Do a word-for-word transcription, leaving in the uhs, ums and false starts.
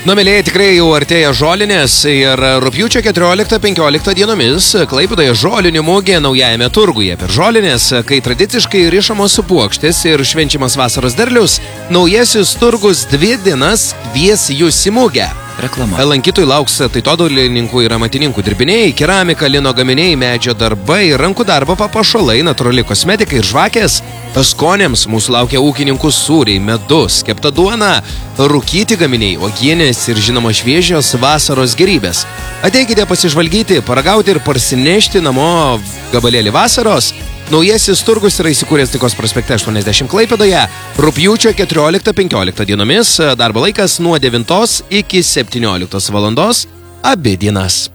Na, mėlyje, tikrai jau artėja žolinės ir rugpjūčio keturioliktą penkioliktą dienomis Klaipėdoje žolinių mugė naujajame turguje. Per žolinės, kai tradiciškai rišamos puokštės ir švenčiamas vasaros derlius, naujasis turgus dvi dienas kvies jūs į mugę. Reklama. Lankytojų lauks tautodolininkų ir amatininkų dirbiniai, keramika, lino gaminiai, medžio darbai, rankų darbo papuošalai, natūrali kosmetika ir žvakės. Skoniams mūsų laukia ūkininkų sūriai, medus, kepta duona, rūkyti gaminiai, uogienės ir žinoma šviežios vasaros gėrybės. Ateikite pasižvalgyti, paragauti ir parsinešti namo gabalėlį vasaros. Naujasis turgus yra įsikūręs Taikos prospekte aštuoniasdešimt Klaipėdoje. Rugpjūčio keturioliktą penkioliktą dienomis, darbo laikas nuo devintos iki septynioliktos valandos, abi dienas.